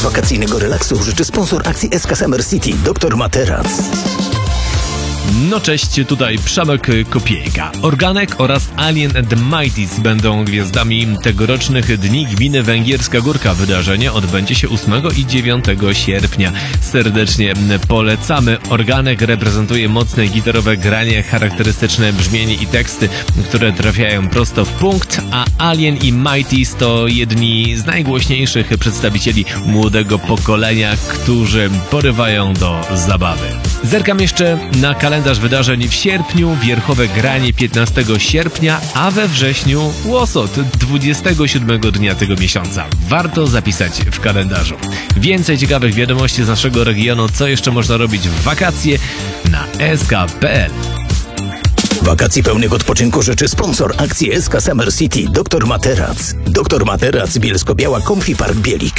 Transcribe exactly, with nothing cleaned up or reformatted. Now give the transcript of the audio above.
wakacyjnego relaksu życzy sponsor akcji S K Summer City, doktor Materac. No cześć, tutaj Przemek Kopiejka. Organek oraz Alien and the Mighties będą gwiazdami tegorocznych Dni Gminy Węgierska Górka. Wydarzenie odbędzie się ósmego i dziewiątego sierpnia. Serdecznie polecamy. Organek reprezentuje mocne gitarowe granie, charakterystyczne brzmienie i teksty, które trafiają prosto w punkt, a Alien i Mighties to jedni z najgłośniejszych przedstawicieli młodego pokolenia, którzy porywają do zabawy. Zerkam jeszcze na kalendarz wydarzeń w sierpniu, wierchowe granie piętnastego sierpnia, a we wrześniu łosot dwudziestego siódmego dnia tego miesiąca. Warto zapisać w kalendarzu. Więcej ciekawych wiadomości z naszego regionu, co jeszcze można robić w wakacje na s k kropka p l. Wakacji pełnych odpoczynku życzy sponsor akcji S K Summer City, doktor Materac. doktor Materac, Bielsko-Biała, Comfy Park Bielik.